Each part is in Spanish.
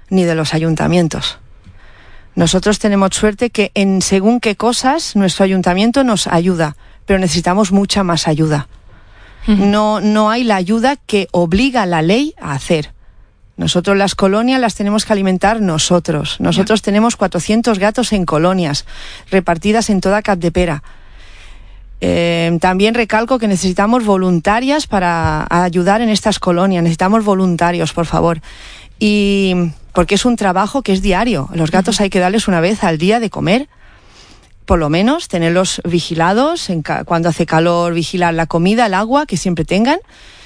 ni de los ayuntamientos. Nosotros tenemos suerte que en según qué cosas nuestro ayuntamiento nos ayuda, pero necesitamos mucha más ayuda. No hay la ayuda que obliga la ley a hacer. Nosotros las colonias las tenemos que alimentar nosotros. Nosotros tenemos 400 gatos en colonias, repartidas en toda Capdepera. También recalco que necesitamos voluntarias para ayudar en estas colonias. Necesitamos voluntarios, por favor. Y porque es un trabajo que es diario. Los gatos hay que darles una vez al día de comer, por lo menos, tenerlos vigilados. Cuando hace calor, vigilar la comida, el agua, que siempre tengan.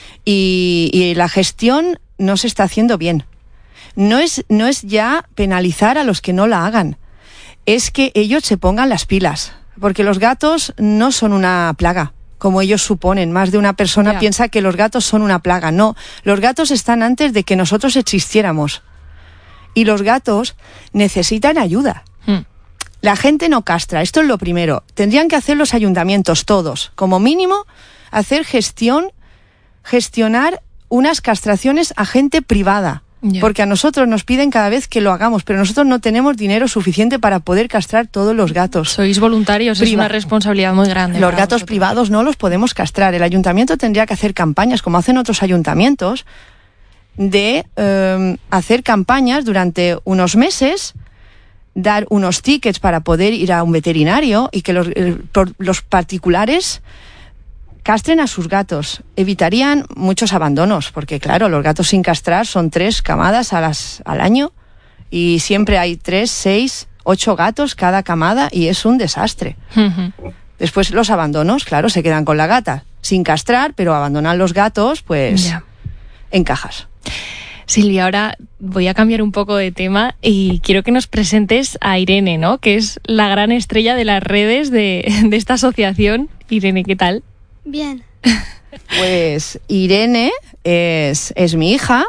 Y la gestión no se está haciendo bien. No es ya penalizar a los que no la hagan. Es que ellos se pongan las pilas. Porque los gatos no son una plaga, como ellos suponen. Más de una persona piensa que los gatos son una plaga. No, los gatos están antes de que nosotros existiéramos. Y los gatos necesitan ayuda. La gente no castra, esto es lo primero. Tendrían que hacer los ayuntamientos todos, como mínimo, hacer gestionar unas castraciones a gente privada. Porque a nosotros nos piden cada vez que lo hagamos, pero nosotros no tenemos dinero suficiente para poder castrar todos los gatos. Sois voluntarios, es una responsabilidad muy grande. Los gatos privados no los podemos castrar. El ayuntamiento tendría que hacer campañas, como hacen otros ayuntamientos, de hacer campañas durante unos meses, dar unos tickets para poder ir a un veterinario y que los particulares castren a sus gatos. Evitarían muchos abandonos, porque claro, los gatos sin castrar son 3 camadas al año y siempre hay 3, 6, 8 gatos cada camada y es un desastre. Después los abandonos, claro, se quedan con la gata sin castrar, pero abandonan los gatos pues en cajas. Silvia, ahora voy a cambiar un poco de tema y quiero que nos presentes a Irene, ¿no? Que es la gran estrella de las redes de esta asociación. Irene, ¿qué tal? Bien. Pues Irene es mi hija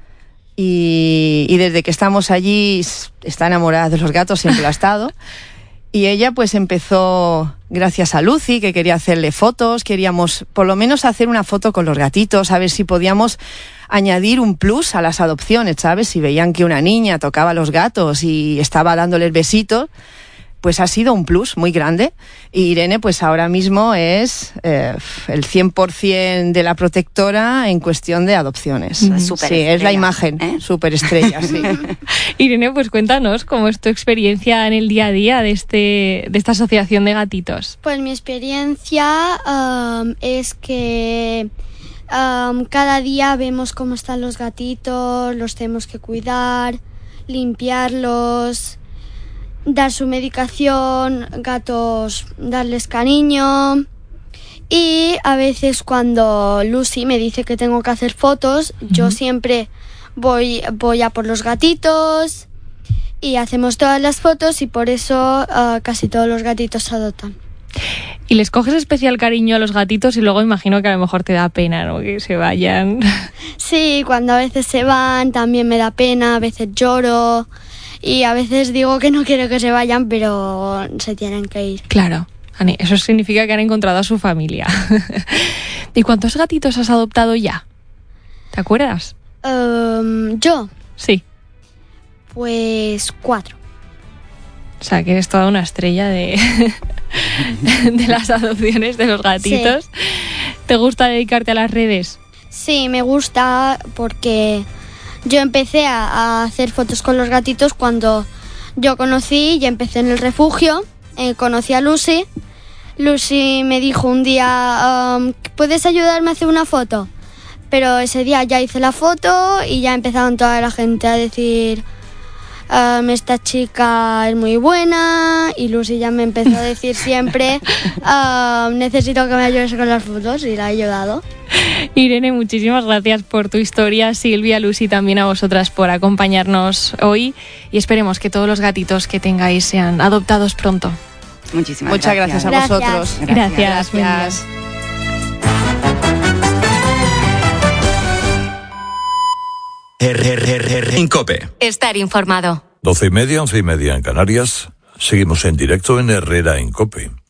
y desde que estamos allí está enamorada de los gatos, siempre lo ha estado. Y ella pues empezó gracias a Lucy, que quería hacerle fotos. Queríamos por lo menos hacer una foto con los gatitos, a ver si podíamos añadir un plus a las adopciones, ¿sabes? Si veían que una niña tocaba a los gatos y estaba dándoles besitos, pues ha sido un plus muy grande. Y Irene pues ahora mismo es el 100% de la protectora en cuestión de adopciones. Sí, es la imagen, superestrella, sí. Irene, pues cuéntanos cómo es tu experiencia en el día a día de esta asociación de gatitos. Pues mi experiencia es que cada día vemos cómo están los gatitos, los tenemos que cuidar, limpiarlos, dar su medicación, gatos, darles cariño. Y a veces cuando Lucy me dice que tengo que hacer fotos, yo siempre voy a por los gatitos y hacemos todas las fotos y por eso casi todos los gatitos se adoptan. Y les coges especial cariño a los gatitos y luego imagino que a lo mejor te da pena, ¿no? Que se vayan. Sí, cuando a veces se van también me da pena, a veces lloro y a veces digo que no quiero que se vayan, pero se tienen que ir. Claro, Ani, eso significa que han encontrado a su familia. ¿Y cuántos gatitos has adoptado ya? ¿Te acuerdas? ¿Yo? Sí. Pues 4. O sea, que eres toda una estrella de las adopciones de los gatitos. Sí. ¿Te gusta dedicarte a las redes? Sí, me gusta porque yo empecé a hacer fotos con los gatitos cuando yo conocí y empecé en el refugio. Conocí a Lucy. Lucy me dijo un día, ¿puedes ayudarme a hacer una foto? Pero ese día ya hice la foto y ya empezaron toda la gente a decir... esta chica es muy buena, y Lucy ya me empezó a decir siempre necesito que me ayudes con las fotos, y la he ayudado. Irene, muchísimas gracias por tu historia. Silvia, Lucy, también a vosotras por acompañarnos hoy y esperemos que todos los gatitos que tengáis sean adoptados pronto. Muchas gracias a vosotros. Gracias. En COPE. Estar informado. 12:30, 11:30 en Canarias. Seguimos en directo en Herrera en COPE.